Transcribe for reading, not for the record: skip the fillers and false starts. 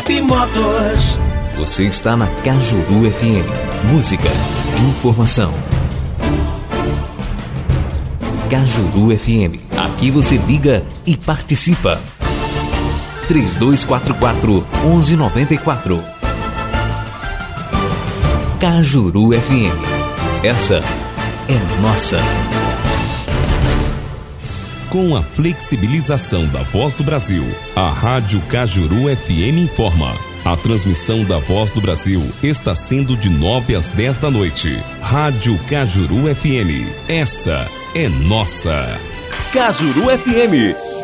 Jeep Motors. Você está na Cajuru FM. Música, informação. Cajuru FM. Aqui você liga e participa. 3244-1194. Cajuru FM. Essa é nossa. Com a flexibilização da Voz do Brasil, a Rádio Cajuru FM informa. A transmissão da Voz do Brasil está sendo de 9 às 10 da noite. Rádio Cajuru FM. Essa é nossa. Cajuru FM.